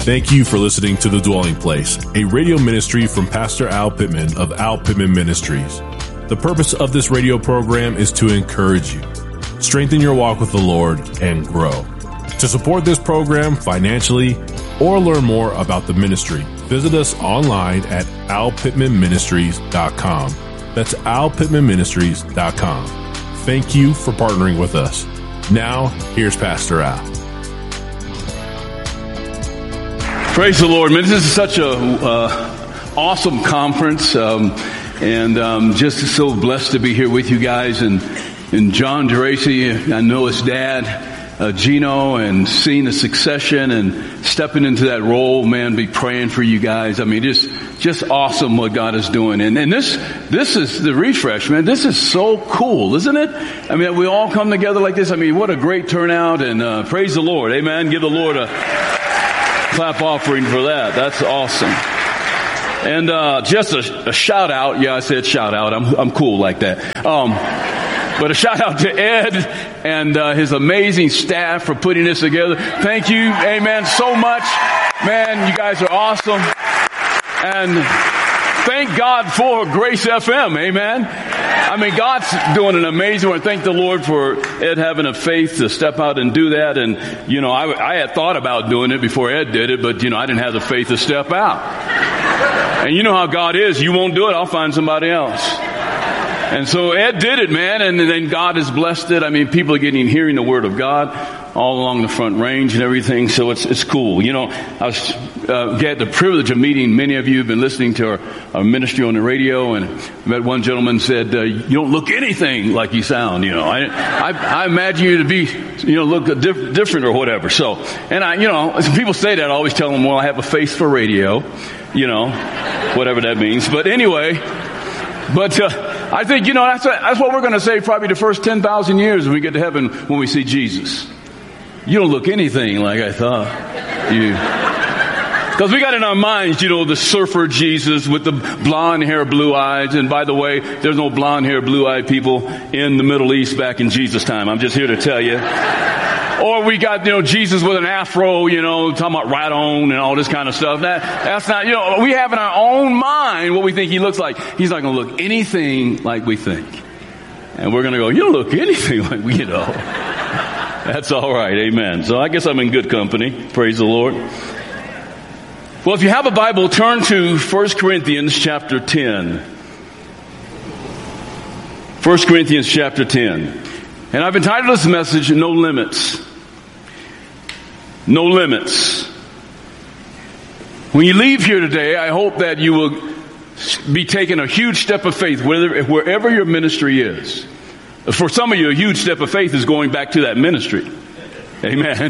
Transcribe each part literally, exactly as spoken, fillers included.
Thank you for listening to The Dwelling Place, a radio ministry from Pastor Al Pittman of Al Pittman Ministries. The purpose of this radio program is to encourage you, strengthen your walk with the Lord, and grow. To support this program financially or learn more about the ministry, visit us online at al pittman ministries dot com. That's al pittman ministries dot com. Thank you for partnering with us. Now, here's Pastor Al. Praise the Lord, man. This is such a uh, awesome conference, um, and um, just so blessed to be here with you guys. And, and John Geraci, I know his dad, uh, Gino, and seeing the succession and stepping into that role, man, be praying for you guys. I mean, just just awesome what God is doing. And, and this this is the refresh, man. This is so cool, isn't it? I mean, we all come together like this. I mean, what a great turnout, and uh, praise the Lord. Amen. Give the Lord a clap offering for that. That's awesome. And uh just a, a shout out. Yeah, I said shout out. I'm I'm cool like that. Um but a shout out to Ed and uh his amazing staff for putting this together. Thank you, amen, so much. Man, you guys are awesome. And thank God for Grace F M, amen. I mean, God's doing an amazing work. Thank the Lord for Ed having a faith to step out and do that. And, you know, I, I had thought about doing it before Ed did it, but, you know, I didn't have the faith to step out. And you know how God is. You won't do it, I'll find somebody else. And so Ed did it, man, and then God has blessed it. I mean, people are getting, hearing the Word of God all along the Front Range and everything, so it's it's cool. You know, I was uh, get the privilege of meeting many of you who've been listening to our, our ministry on the radio, and I met one gentleman said, uh, you don't look anything like you sound, you know. I, I, I imagine you to be, you know, look diff- different or whatever. So, and I, you know, people say that, I always tell them, well, I have a face for radio, you know, whatever that means. But anyway, but, uh, I think, you know, that's, that's what we're going to say probably the first ten thousand years when we get to heaven when we see Jesus. You don't look anything like I thought you. Because we got in our minds, you know, the surfer Jesus with the blonde hair, blue eyes. And by the way, there's no blonde hair, blue eyed people in the Middle East back in Jesus' time. I'm just here to tell you. Or we got, you know, Jesus with an afro, you know, talking about right on and all this kind of stuff. That, that's not, you know, we have in our own mind what we think he looks like. He's not going to look anything like we think. And we're going to go, you don't look anything like we, you know. That's all right. Amen. So I guess I'm in good company. Praise the Lord. Well, if you have a Bible, turn to First Corinthians chapter ten. First Corinthians chapter ten. And I've entitled this message, No Limits. No limits. When you leave here today, I hope that you will be taking a huge step of faith wherever, wherever your ministry is. For some of you, a huge step of faith is going back to that ministry. Amen.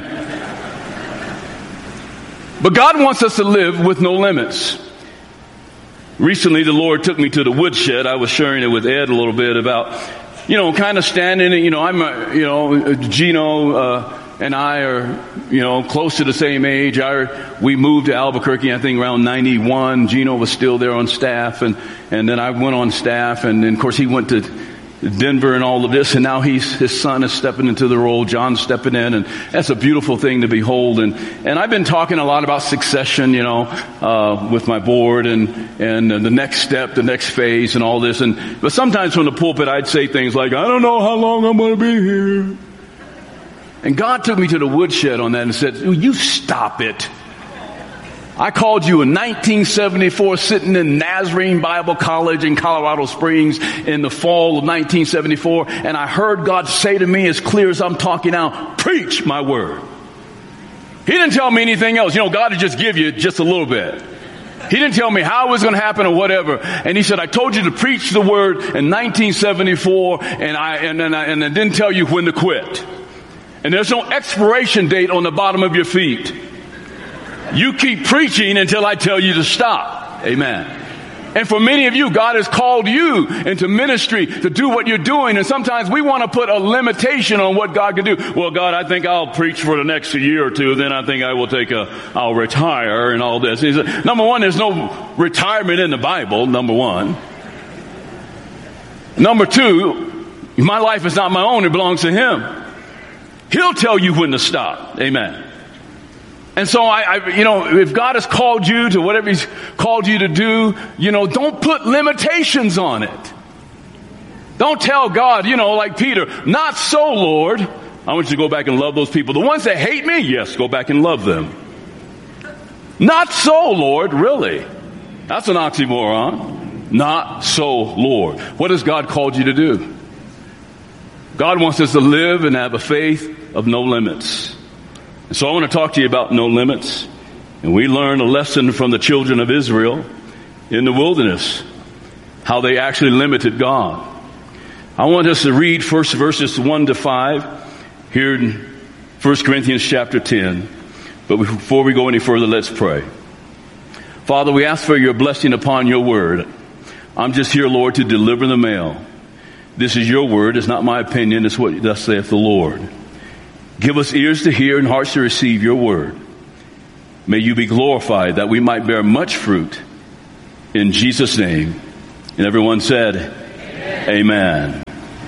But God wants us to live with no limits. Recently, the Lord took me to the woodshed. I was sharing it with Ed a little bit about, you know, kind of standing, you know, I'm, a, you know, Gino uh, and I are, you know, close to the same age. I, we moved to Albuquerque, I think, around ninety-one. Gino was still there on staff, and, and then I went on staff, and then, of course, he went to Denver and all of this, and now he's, his son is stepping into the role, John's stepping in, and that's a beautiful thing to behold. And, and I've been talking a lot about succession, you know, uh, with my board and, and the next step, the next phase and all this. And, but sometimes from the pulpit, I'd say things like, I don't know how long I'm going to be here. And God took me to the woodshed on that and said, you stop it. I called you in nineteen seventy-four sitting in Nazarene Bible College in Colorado Springs in the fall of nineteen seventy-four, and I heard God say to me as clear as I'm talking now, preach my word. He didn't tell me anything else. You know, God would just give you just a little bit. He didn't tell me how it was going to happen or whatever. And he said, I told you to preach the word in nineteen seventy-four, and I, and, and I, and I didn't tell you when to quit. And there's no expiration date on the bottom of your feet. You keep preaching until I tell you to stop. Amen. And for many of you, God has called you into ministry to do what you're doing. And sometimes we want to put a limitation on what God can do. Well, God, I think I'll preach for the next year or two. Then I think I will take a, I'll retire and all this. He said, number one, there's no retirement in the Bible. Number one. Number two, my life is not my own. It belongs to Him. He'll tell you when to stop. Amen. And so I, I, you know, if God has called you to whatever He's called you to do, you know, don't put limitations on it. Don't tell God, you know, like Peter, not so, Lord. I want you to go back and love those people. The ones that hate me, yes, go back and love them. Not so, Lord, really. That's an oxymoron. Not so, Lord. What has God called you to do? God wants us to live and have a faith of no limits. And so I want to talk to you about no limits. And we learn a lesson from the children of Israel in the wilderness, how they actually limited God. I want us to read first verses one to five here in First Corinthians chapter ten. But before we go any further, let's pray. Father, we ask for your blessing upon your word. I'm just here, Lord, to deliver the mail. This is your word. It's not my opinion. It's what thus saith the Lord. Give us ears to hear and hearts to receive your word. May you be glorified that we might bear much fruit. In Jesus' name. And everyone said, Amen. Amen.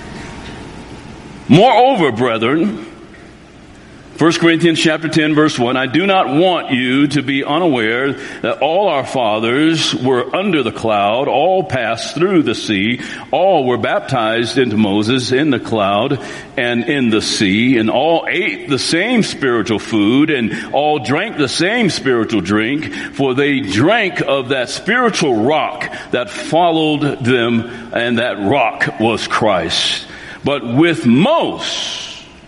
Moreover, brethren, First Corinthians chapter ten verse one, I do not want you to be unaware that all our fathers were under the cloud, all passed through the sea, all were baptized into Moses in the cloud and in the sea, and all ate the same spiritual food, and all drank the same spiritual drink, for they drank of that spiritual rock that followed them, and that rock was Christ. But with most,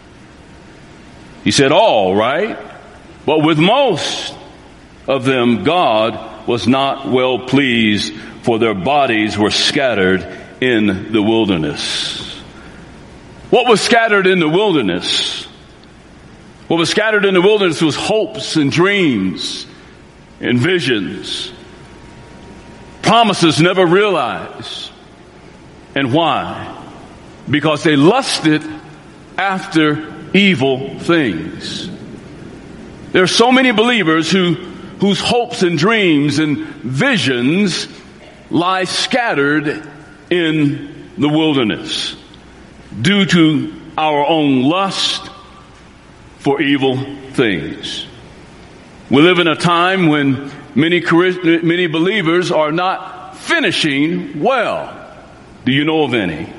he said all, right? But with most of them, God was not well pleased, for their bodies were scattered in the wilderness. What was scattered in the wilderness? What was scattered in the wilderness was hopes and dreams and visions. Promises never realized. And why? Because they lusted after evil things. There are so many believers who whose hopes and dreams and visions lie scattered in the wilderness due to our own lust for evil things. We live in a time when many many believers are not finishing well. Do you know of any?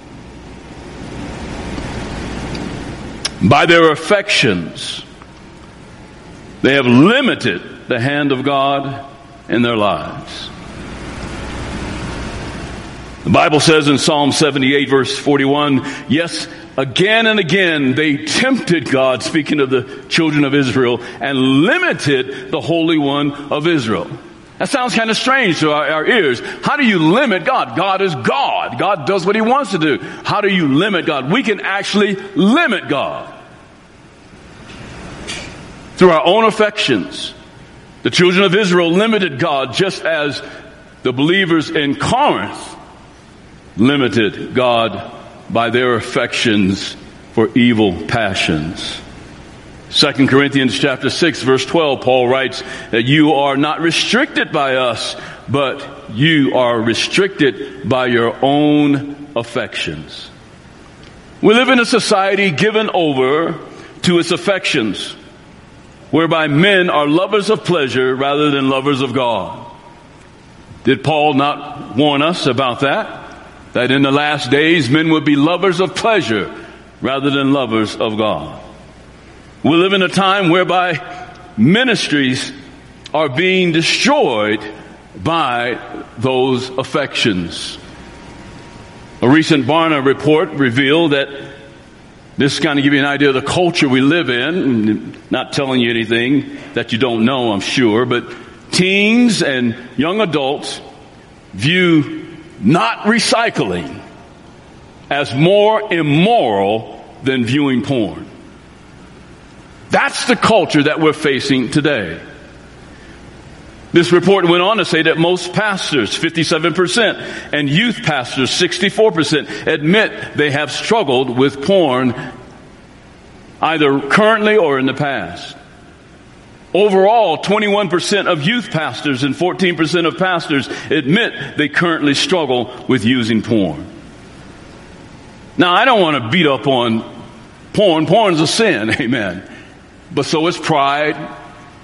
By their affections, they have limited the hand of God in their lives. The Bible says in Psalm seventy-eight verse forty-one, yes, again and again they tempted God, speaking of the children of Israel, and limited the Holy One of Israel. That sounds kind of strange to our, our ears. How do you limit God? God is God. God does what He wants to do. How do you limit God? We can actually limit God through our own affections. The children of Israel limited God just as the believers in Corinth limited God by their affections for evil passions. Second Corinthians chapter six verse twelve, Paul writes that you are not restricted by us, but you are restricted by your own affections. We live in a society given over to its affections, whereby men are lovers of pleasure rather than lovers of God. Did Paul not warn us about that? That in the last days men would be lovers of pleasure rather than lovers of God. We live in a time whereby ministries are being destroyed by those affections. A recent Barna report revealed that, this is kind of give you an idea of the culture we live in, not telling you anything that you don't know, I'm sure, but teens and young adults view not recycling as more immoral than viewing porn. That's the culture that we're facing today. This report went on to say that most pastors, fifty-seven percent, and youth pastors, sixty-four percent, admit they have struggled with porn either currently or in the past. Overall, twenty-one percent of youth pastors and fourteen percent of pastors admit they currently struggle with using porn. Now, I don't want to beat up on porn. Porn's a sin, amen. But so is pride,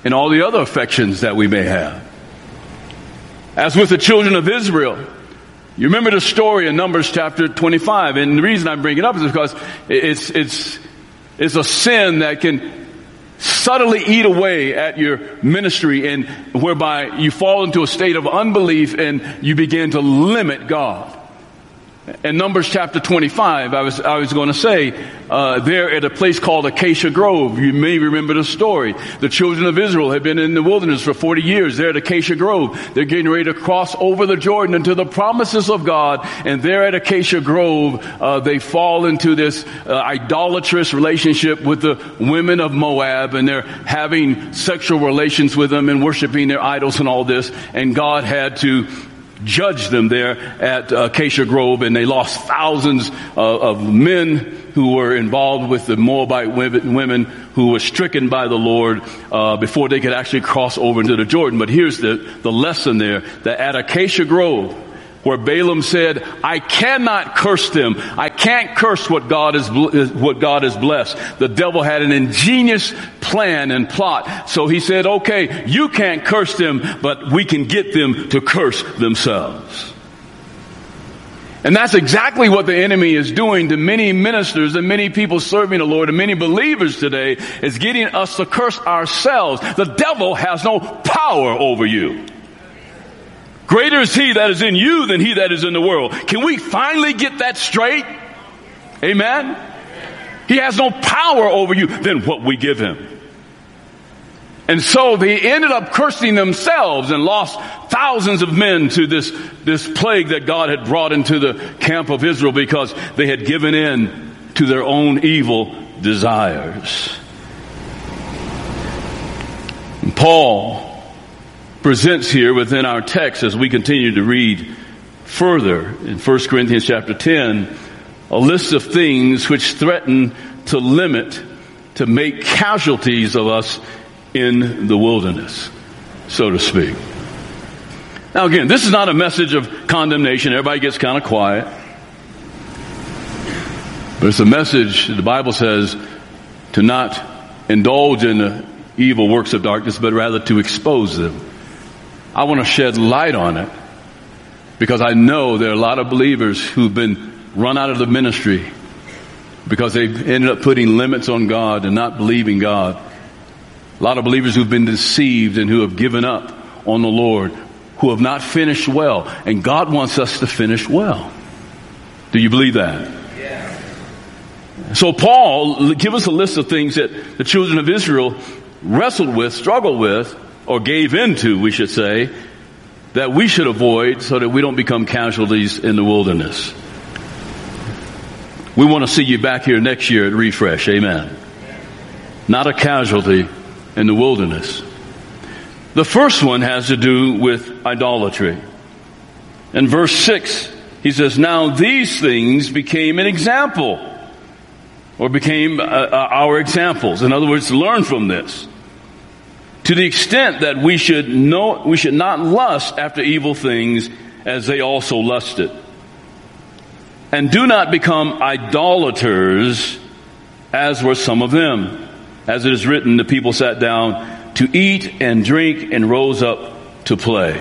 and all the other affections that we may have. As with the children of Israel, you remember the story in Numbers chapter twenty-five, and the reason I bring it up is because it's it's it's a sin that can subtly eat away at your ministry, and whereby you fall into a state of unbelief and you begin to limit God. In Numbers chapter twenty-five, I was I was going to say, uh, there at a place called Acacia Grove, you may remember the story. The children of Israel had been in the wilderness for forty years. There at Acacia Grove, they're getting ready to cross over the Jordan into the promises of God. And there at Acacia Grove, uh, they fall into this uh, idolatrous relationship with the women of Moab, and they're having sexual relations with them and worshiping their idols and all this. And God had to judged them there at uh, Acacia Grove, and they lost thousands uh, of men who were involved with the Moabite women, women who were stricken by the Lord uh, before they could actually cross over into the Jordan. But here's the, the lesson there, that at Acacia Grove, where Balaam said, I cannot curse them. I can't curse what God is, what God has blessed. The devil had an ingenious plan and plot. So he said, okay, you can't curse them, but we can get them to curse themselves. And that's exactly what the enemy is doing to many ministers and many people serving the Lord and many believers today, is getting us to curse ourselves. The devil has no power over you. Greater is he that is in you than he that is in the world. Can we finally get that straight? Amen? He has no power over you than what we give him. And so they ended up cursing themselves and lost thousands of men to this, this plague that God had brought into the camp of Israel because they had given in to their own evil desires. And Paul presents here within our text, as we continue to read further in First Corinthians chapter ten, a list of things which threaten to limit, to make casualties of us in the wilderness, so to speak. Now again, this is not a message of condemnation. Everybody gets kind of quiet. But it's a message, the Bible says, to not indulge in the evil works of darkness, but rather to expose them. I want to shed light on it because I know there are a lot of believers who've been run out of the ministry because they've ended up putting limits on God and not believing God. A lot of believers who've been deceived and who have given up on the Lord, who have not finished well. And God wants us to finish well. Do you believe that? Yeah. So Paul gives us a list of things that the children of Israel wrestled with, struggled with, or gave into, we should say, that we should avoid so that we don't become casualties in the wilderness. We want to see you back here next year at Refresh. Amen. Not a casualty in the wilderness. The first one has to do with idolatry. In verse six, he says, now these things became an example, or became uh, uh, our examples. In other words, learn from this. To the extent that we should know, we should not lust after evil things as they also lusted. And do not become idolaters as were some of them. As it is written, the people sat down to eat and drink and rose up to play.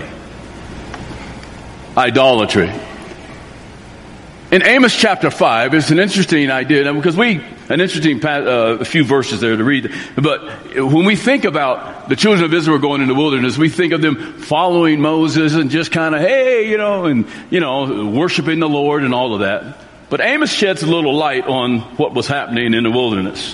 Idolatry. In Amos chapter five, it's an interesting idea, because we, an interesting uh, a few verses there to read. But when we think about the children of Israel going in the wilderness, we think of them following Moses and just kind of, hey, you know, and, you know, worshiping the Lord and all of that. But Amos sheds a little light on what was happening in the wilderness.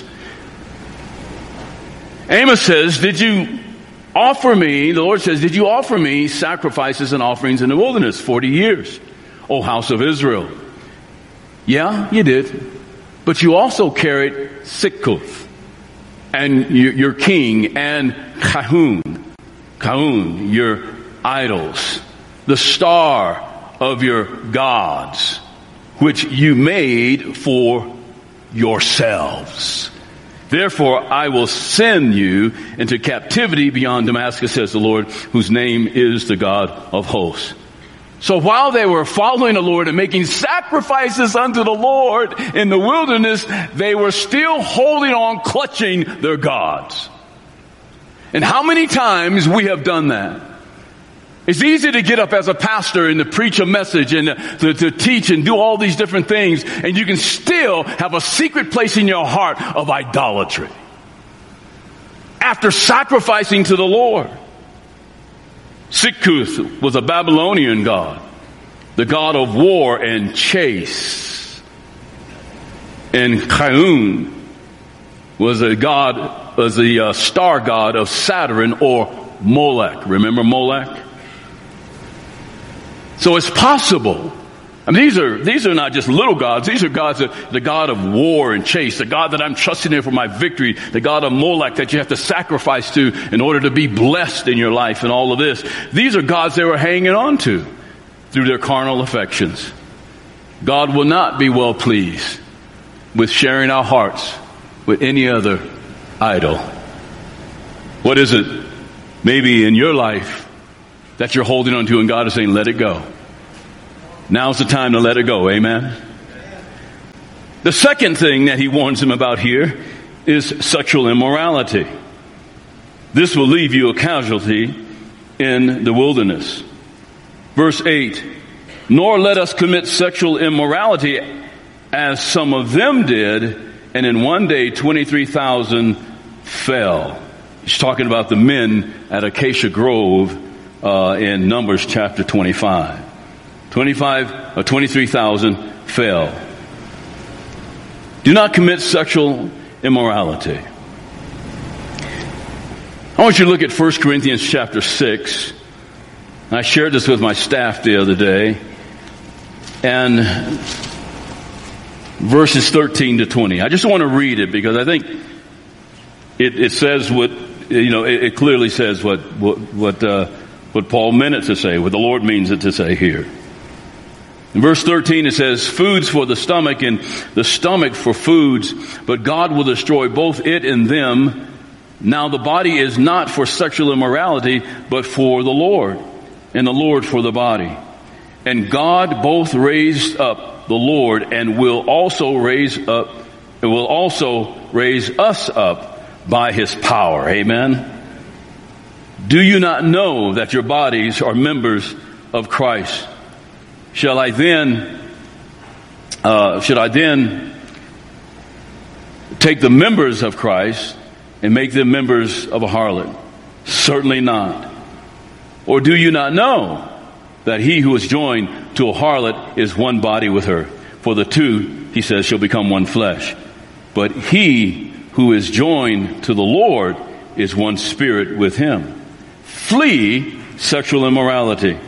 Amos says, did you offer me, the Lord says, did you offer me sacrifices and offerings in the wilderness forty years, O house of Israel? Yeah, you did. But you also carried Sikkuth and your, your king and Kahun, Kahun, your idols, the star of your gods, which you made for yourselves. Therefore, I will send you into captivity beyond Damascus, says the Lord, whose name is the God of hosts. So while they were following the Lord and making sacrifices unto the Lord in the wilderness, they were still holding on, clutching their gods. And how many times we have done that? It's easy to get up as a pastor and to preach a message and to, to teach and do all these different things, and you can still have a secret place in your heart of idolatry. After sacrificing to the Lord. Sikkuth was a Babylonian god, the god of war and chase. And Khaun was a god, was the uh, star god of Saturn or Molech. Remember Molech? So it's possible. I mean, these are, these are not just little gods. These are gods, that, the God of war and chase, the God that I'm trusting in for my victory, the God of Molech that you have to sacrifice to in order to be blessed in your life and all of this. These are gods they were hanging on to through their carnal affections. God will not be well pleased with sharing our hearts with any other idol. What is it maybe in your life that you're holding on to and God is saying, let it go? Now's the time to let it go. Amen. The second thing that he warns him about here is sexual immorality. This will leave you a casualty in the wilderness. Verse eight, nor let us commit sexual immorality as some of them did, and in one day twenty-three thousand fell. He's talking about the men at Acacia Grove uh, in Numbers chapter twenty-five. twenty-five or twenty-three thousand fell. Do not commit sexual immorality. I want you to look at First Corinthians chapter six. I shared this with my staff the other day. And verses thirteen to twenty. I just want to read it because I think it, it says what, you know, it, it clearly says what, what, what, uh, what Paul meant it to say, what the Lord means it to say here. In verse thirteen it says, foods for the stomach and the stomach for foods, but God will destroy both it and them. Now the body is not for sexual immorality, but for the Lord, and the Lord for the body. And God both raised up the Lord and will also raise up, will also raise us up by his power. Amen. Do you not know that your bodies are members of Christ? Shall I then, uh, should I then take the members of Christ and make them members of a harlot? Certainly not. Or do you not know that he who is joined to a harlot is one body with her? For the two, he says, shall become one flesh. But he who is joined to the Lord is one spirit with him. Flee sexual immorality.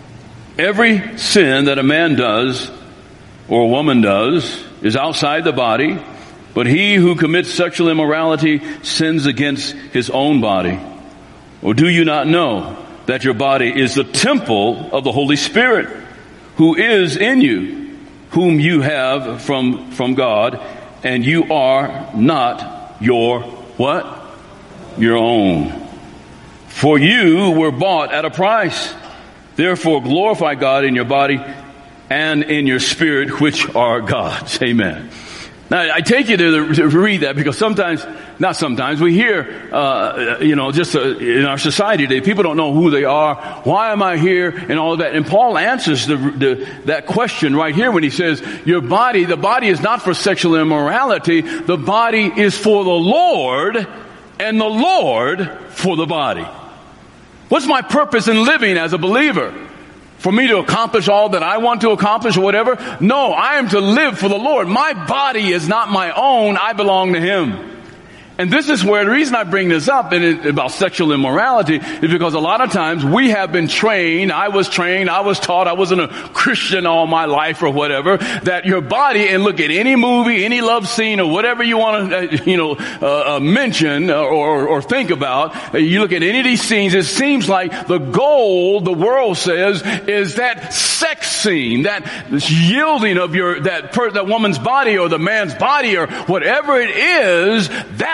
Every sin that a man does or a woman does is outside the body, but he who commits sexual immorality sins against his own body. Or do you not know that your body is the temple of the Holy Spirit who is in you, whom you have from, from God, and you are not your what? Your own. For you were bought at a price. Therefore glorify God in your body and in your spirit, which are God's. Amen. Now, I take you to, the, to read that because sometimes, not sometimes, we hear, uh, you know, just uh, in our society today, people don't know who they are. Why am I here? And all of that. And Paul answers the, the, that question right here when he says, your body, the body is not for sexual immorality. The body is for the Lord, and the Lord for the body. What's my purpose in living as a believer? For me to accomplish all that I want to accomplish or whatever? No, I am to live for the Lord. My body is not my own. I belong to him. And this is where the reason I bring this up and it, about sexual immorality is because a lot of times we have been trained, I was trained, I was taught, I wasn't a Christian all my life or whatever, that your body, and look at any movie, any love scene or whatever you want to, uh, you know, uh, uh, mention or, or, or think about, uh, you look at any of these scenes, it seems like the goal, the world says, is that sex scene, that yielding of your, that per, that woman's body or the man's body or whatever it is, that's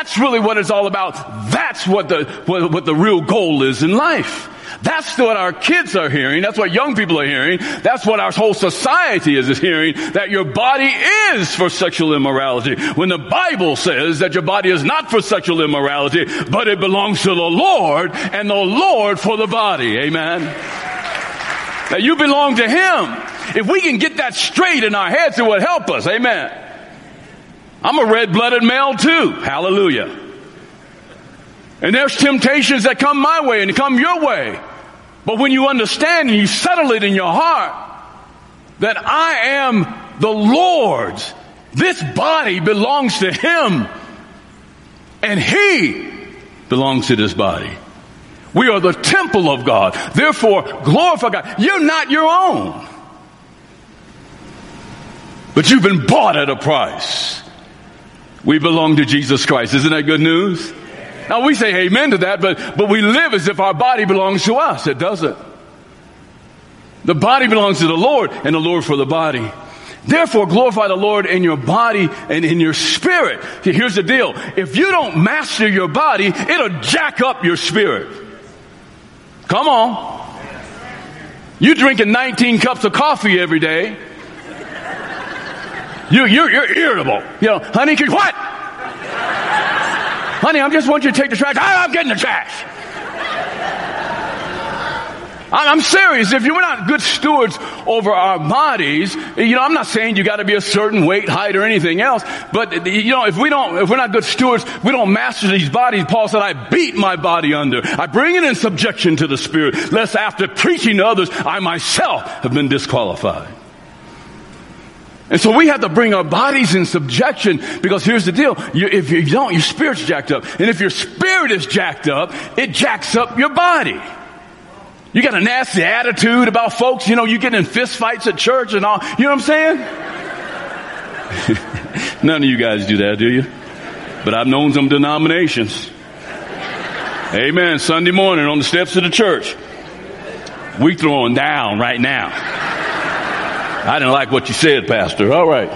That's really what it's all about. That's what the, what, what the real goal is in life. That's what our kids are hearing. That's what young people are hearing. That's what our whole society is, is hearing, that your body is for sexual immorality. When the Bible says that your body is not for sexual immorality, but it belongs to the Lord, and the Lord for the body. Amen. That you belong to Him. If we can get that straight in our heads, it would help us. Amen. I'm a red-blooded male too. Hallelujah. And there's temptations that come my way and come your way. But when you understand and you settle it in your heart that I am the Lord's, this body belongs to Him, and He belongs to this body. We are the temple of God. Therefore, glorify God. You're not your own, but you've been bought at a price. We belong to Jesus Christ. Isn't that good news? Now we say amen to that, but, but we live as if our body belongs to us. It doesn't. The body belongs to the Lord, and the Lord for the body. Therefore, glorify the Lord in your body and in your spirit. See, here's the deal. If you don't master your body, it'll jack up your spirit. Come on. You drinking nineteen cups of coffee every day. You, you're, you're irritable. You know, honey, can, what? Honey, I just want you to take the trash. Ah, I'm getting the trash. I'm serious. If you're not good stewards over our bodies, you know, I'm not saying you got to be a certain weight, height, or anything else. But you know, if we don't, if we're not good stewards, we don't master these bodies. Paul said, "I beat my body under. I bring it in subjection to the Spirit, lest after preaching to others, I myself have been disqualified." And so we have to bring our bodies in subjection, because here's the deal. You, if you don't, your spirit's jacked up. And if your spirit is jacked up, it jacks up your body. You got a nasty attitude about folks. You know, you get in fist fights at church and all. You know what I'm saying? None of you guys do that, do you? But I've known some denominations. Amen. Sunday morning on the steps of the church. We throwing down right now. I didn't like what you said, Pastor. All right.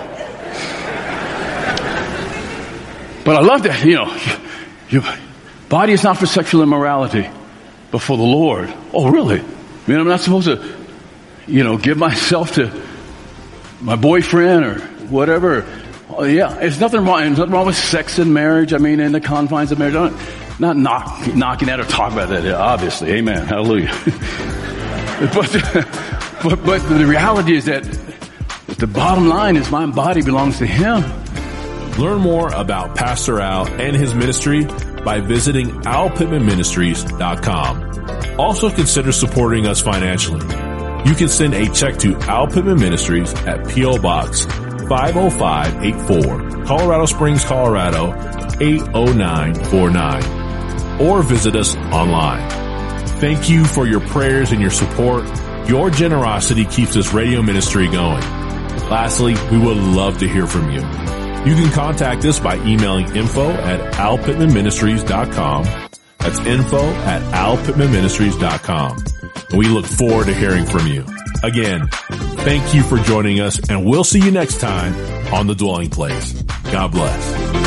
But I love that, you know, your body is not for sexual immorality, but for the Lord. Oh, really? I mean, I'm not supposed to, you know, give myself to my boyfriend or whatever. Oh, yeah, there's nothing wrong. There's nothing wrong with sex in marriage. I mean, in the confines of marriage. I'm not knock, knocking at or talking about that, obviously. Amen. Hallelujah. but... But, but the reality is that the bottom line is my body belongs to Him. Learn more about Pastor Al and his ministry by visiting al pittman ministries dot com. Also consider supporting us financially. You can send a check to Al Pittman Ministries at P O Box five oh five eight four, Colorado Springs, Colorado eight oh nine four nine. Or visit us online. Thank you for your prayers and your support. Your generosity keeps this radio ministry going. Lastly, we would love to hear from you. You can contact us by emailing info at al pittman ministries dot com. That's info at al pittman ministries dot com. And we look forward to hearing from you. Again, thank you for joining us, and we'll see you next time on The Dwelling Place. God bless.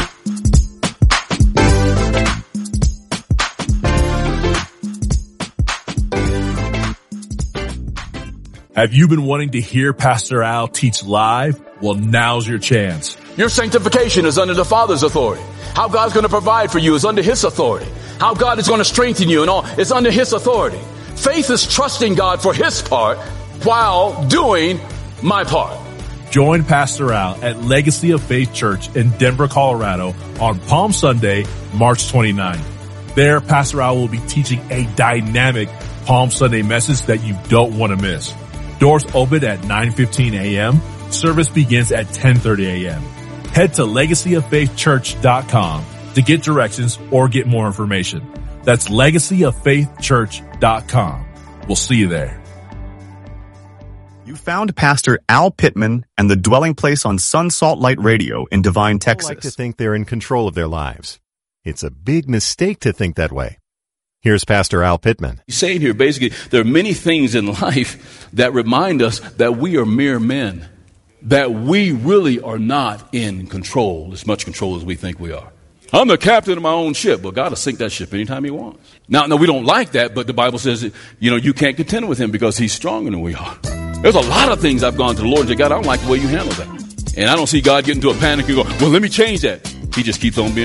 Have you been wanting to hear Pastor Al teach live? Well, now's your chance. Your sanctification is under the Father's authority. How God's going to provide for you is under His authority. How God is going to strengthen you and all is under His authority. Faith is trusting God for His part while doing my part. Join Pastor Al at Legacy of Faith Church in Denver, Colorado on Palm Sunday, March twenty-ninth. There, Pastor Al will be teaching a dynamic Palm Sunday message that you don't want to miss. Doors open at nine fifteen a.m. Service begins at ten thirty a.m. Head to legacy of faith church dot com to get directions or get more information. That's legacy of faith church dot com. We'll see you there. You found Pastor Al Pittman and The Dwelling Place on Sun Salt Light Radio in Devine, Texas. People like to think they're in control of their lives. It's a big mistake to think that way. Here's Pastor Al Pittman. He's saying here, basically, there are many things in life that remind us that we are mere men, that we really are not in control, as much control as we think we are. I'm the captain of my own ship. Well, God will sink that ship anytime he wants. Now, no, we don't like that, but the Bible says, that, you know, you can't contend with him because he's stronger than we are. There's a lot of things I've gone to the Lord and said, God, I don't like the way you handle that. And I don't see God getting into a panic and go, well, let me change that. He just keeps on being